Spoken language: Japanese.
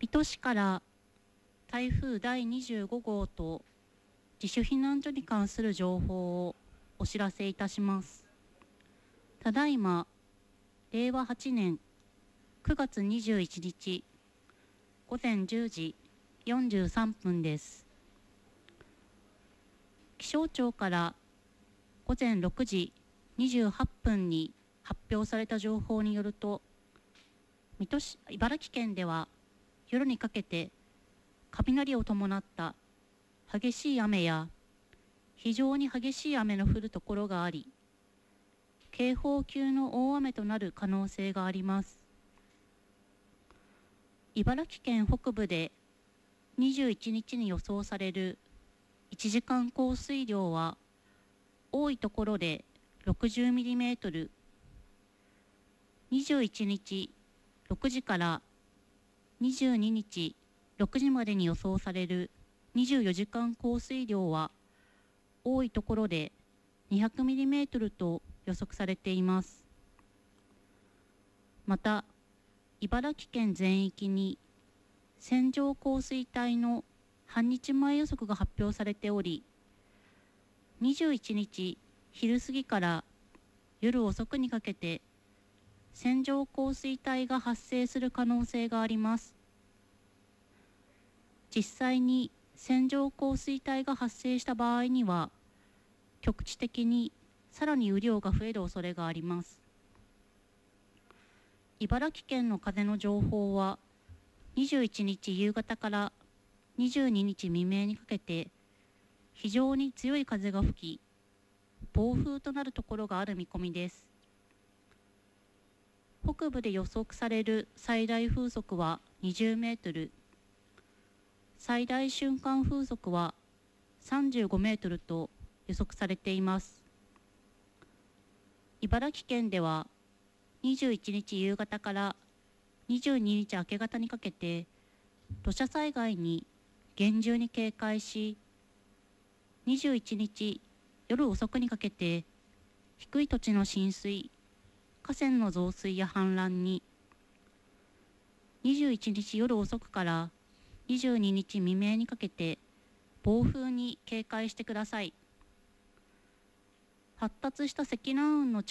水戸市から台風第25号と自主避難所に関する情報をお知らせいたします。ただいま令和8年9月21日午前10時43分です。気象庁から午前6時28分に発表された情報によると、茨城県では夜にかけて雷を伴った激しい雨や非常に激しい雨の降るところがあり、警報級の大雨となる可能性があります。茨城県北部で21日に予想される1時間降水量は多いところで 60mm、21日6時から22日6時までに予想される24時間降水量は多いところで 200mm と予測されています。また、茨城県全域に線状降水帯の半日前予測が発表されており、21日昼過ぎから夜遅くにかけて線状降水帯が発生する可能性があります。実際に線状降水帯が発生した場合には、局地的にさらに雨量が増える恐れがあります。茨城県の風の情報は、21日夕方から22日未明にかけて非常に強い風が吹き、暴風となるところがある見込みです。北部で予測される最大風速は20メートル、最大瞬間風速は35メートルと予測されています。茨城県では21日夕方から22日明け方にかけて土砂災害に厳重に警戒し、21日夜遅くにかけて低い土地の浸水、河川の増水や氾濫に、21日夜遅くから22日未明にかけて暴風に警戒してください。発達した積乱雲の